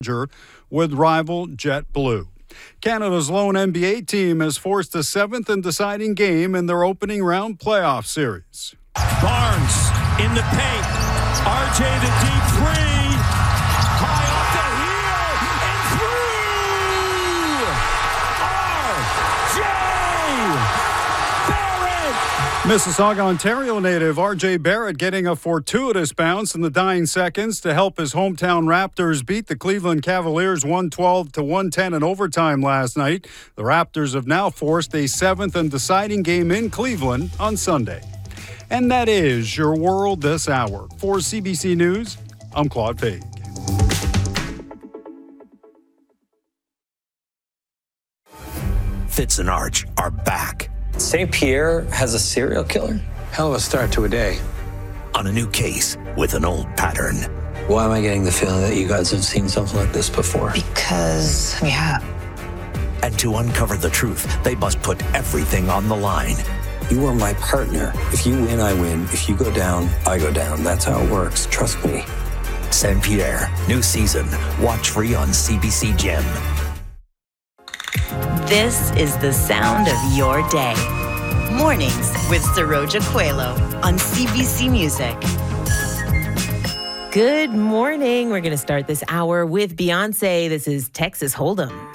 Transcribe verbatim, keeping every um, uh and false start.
with rival JetBlue. Canada's lone N B A team has forced a seventh and deciding game in their opening round playoff series. Barnes in the paint. R J the deep three. High off the heel and through. R J Barrett. Mississauga, Ontario native R J Barrett getting a fortuitous bounce in the dying seconds to help his hometown Raptors beat the Cleveland Cavaliers one twelve to one ten in overtime last night. The Raptors have now forced a seventh and deciding game in Cleveland on Sunday. And that is your world this hour. For C B C News, I'm Claude Paig. Fitz and Arch are back. Saint Pierre has a serial killer? Hell of a start to a day. On a new case with an old pattern. Why am I getting the feeling that you guys have seen something like this before? Because we have. And to uncover the truth, they must put everything on the line. You are my partner. If you win, I win. If you go down, I go down. That's how it works. Trust me. Saint Pierre, new season. Watch free on C B C Gem. This is the sound of your day. Mornings with Saroja Coelho on C B C Music. Good morning. We're going to start this hour with Beyonce. This is Texas Hold'em.